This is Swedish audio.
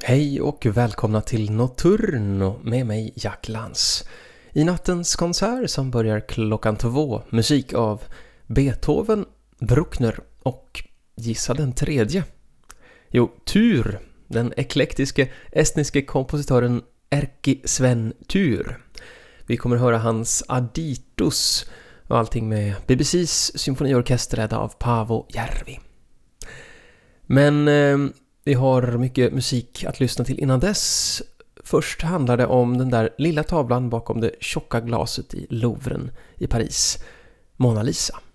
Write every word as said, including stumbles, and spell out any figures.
Hej och välkomna till Notturno med mig Jack Lantz. I nattens konsert som börjar klockan två, musik av Beethoven, Bruckner och gissa den tredje. Jo, Tur, den eklektiske estniske kompositören Erkki Sven Tur. Vi kommer höra hans Aditus och allting med B B C:s symfoniorkester av Paavo Järvi. Men eh, vi har mycket musik att lyssna till innan dess. Först handlar det om den där lilla tavlan bakom det tjocka glaset i Louvren i Paris, Mona Lisa.